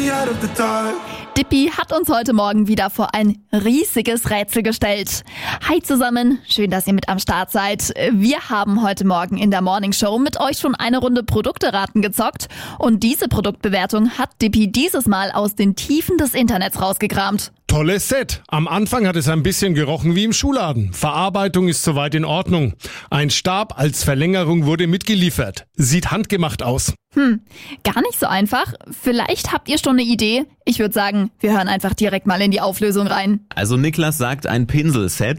out of the dark. Dippi hat uns heute Morgen wieder vor ein riesiges Rätsel gestellt. Hi zusammen, schön, dass ihr mit am Start seid. Wir haben heute Morgen in der Morning Show mit euch schon eine Runde Produkteraten gezockt und diese Produktbewertung hat Dippi dieses Mal aus den Tiefen des Internets rausgekramt. Tolles Set. Am Anfang hat es ein bisschen gerochen wie im Schuhladen. Verarbeitung ist soweit in Ordnung. Ein Stab als Verlängerung wurde mitgeliefert. Sieht handgemacht aus. Gar nicht so einfach. Vielleicht habt ihr schon eine Idee. Ich würde sagen, wir hören einfach direkt mal in die Auflösung rein. Also Niklas sagt ein Pinselset.